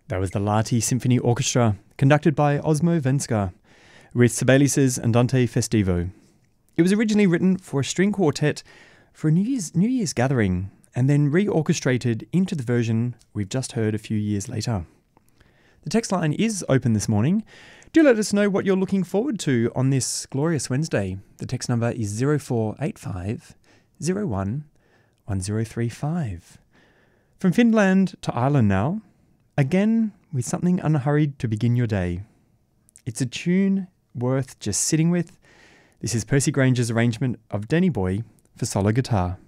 That was the Lahti Symphony Orchestra, conducted by Osmo Venska, with Sibelius's Andante Festivo. It was originally written for a string quartet for a New Year's gathering, and then reorchestrated into the version we've just heard a few years later. The text line is open this morning. Do let us know what you're looking forward to on this glorious Wednesday. The text number is 0485 01 1035. From Finland to Ireland now, again with something unhurried to begin your day. It's a tune worth just sitting with. This is Percy Granger's arrangement of Danny Boy for solo guitar.